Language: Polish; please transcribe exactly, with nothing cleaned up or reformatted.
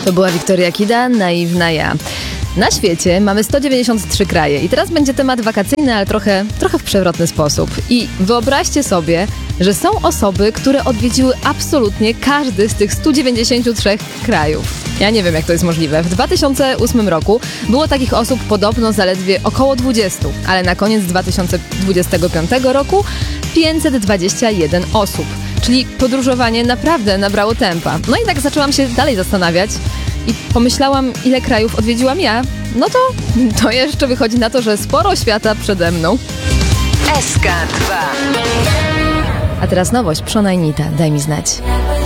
To była Wiktoria Kida, Naiwna ja. Na świecie mamy sto dziewięćdziesiąt trzy kraje i teraz będzie temat wakacyjny, ale trochę, trochę w przewrotny sposób. I wyobraźcie sobie, że są osoby, które odwiedziły absolutnie każdy z tych stu dziewięćdziesięciu trzech krajów. Ja nie wiem, jak to jest możliwe. W dwa tysiące ósmym roku było takich osób podobno zaledwie około dwudziestu, ale na koniec dwa tysiące dwudziestego piątego roku pięćset dwadzieścia jeden osób. Czyli podróżowanie naprawdę nabrało tempa. No i tak zaczęłam się dalej zastanawiać i pomyślałam, ile krajów odwiedziłam ja. No to, to jeszcze wychodzi na to, że sporo świata przede mną. S K dwa. A teraz nowość, Przonajnita, daj mi znać.